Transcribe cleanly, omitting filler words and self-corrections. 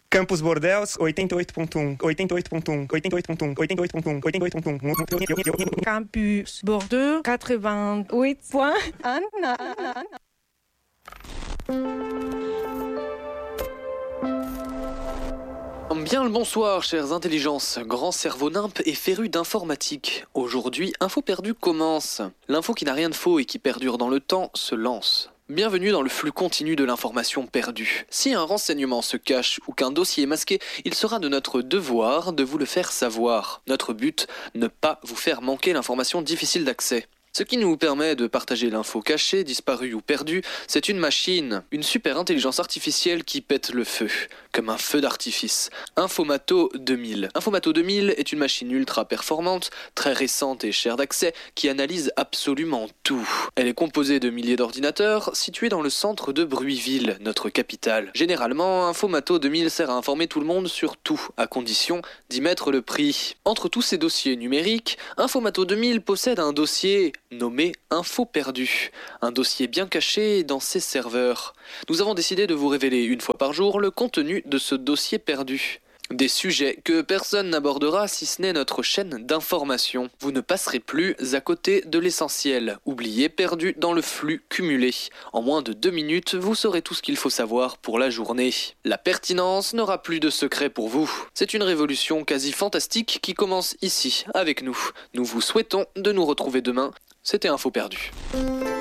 Campus Bordeaux, 88.1, 88.1, 88.1, 88.1, 88.1. Campus Bordeaux, 88.1. Bien le bonsoir, chères intelligences, grands cerveaux nymphes et férus d'informatique. Aujourd'hui, Info perdue commence. L'info qui n'a rien de faux et qui perdure dans le temps se lance. Bienvenue dans le flux continu de l'information perdue. Si un renseignement se cache ou qu'un dossier est masqué, il sera de notre devoir de vous le faire savoir. Notre but, ne pas vous faire manquer l'information difficile d'accès. Ce qui nous permet de partager l'info cachée, disparue ou perdue, c'est une machine, une super intelligence artificielle qui pète le feu, comme un feu d'artifice. Infomato 2000. Infomato 2000 est une machine ultra performante, très récente et chère d'accès, qui analyse absolument tout. Elle est composée de milliers d'ordinateurs, situés dans le centre de Bruiville, notre capitale. Généralement, Infomato 2000 sert à informer tout le monde sur tout, à condition d'y mettre le prix. Entre tous ces dossiers numériques, Infomato 2000 possède un dossier nommé Info perdue, un dossier bien caché dans ses serveurs. Nous avons décidé de vous révéler une fois par jour le contenu de ce dossier perdu. Des sujets que personne n'abordera si ce n'est notre chaîne d'information. Vous ne passerez plus à côté de l'essentiel, oublié, perdu dans le flux cumulé. En moins de 2 minutes, vous saurez tout ce qu'il faut savoir pour la journée. La pertinence n'aura plus de secret pour vous. C'est une révolution quasi fantastique qui commence ici, avec nous. Nous vous souhaitons de nous retrouver demain. C'était Info perdue.